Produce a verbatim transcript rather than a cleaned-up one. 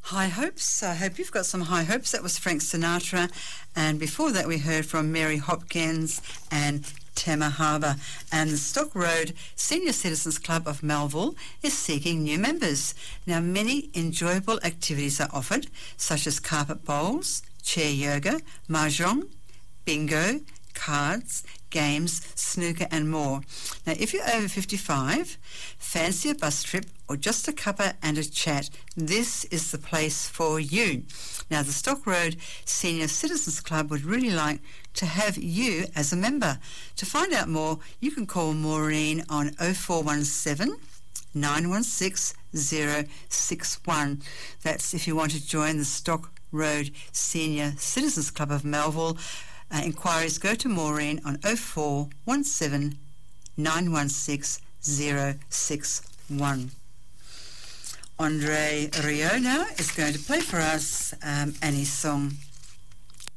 High Hopes. I hope you've got some high hopes. That was Frank Sinatra. And before that we heard from Mary Hopkins and Tema Harbour. And the Stock Road Senior Citizens Club of Melville is seeking new members. Now, many enjoyable activities are offered, such as carpet bowls, chair yoga, mahjong, bingo, cards, games, snooker and more. Now, if you're over fifty-five, fancy a bus trip or just a cuppa and a chat, this is the place for you. Now, the Stock Road Senior Citizens Club would really like to have you as a member. To find out more, you can call Maureen on oh four one seven, nine one six, oh six one. That's if you want to join the Stock Road Senior Citizens Club of Melville. Uh, inquiries go to Maureen on oh four one seven, nine one six, oh six one. Andre Rieu now is going to play for us um, Annie's song.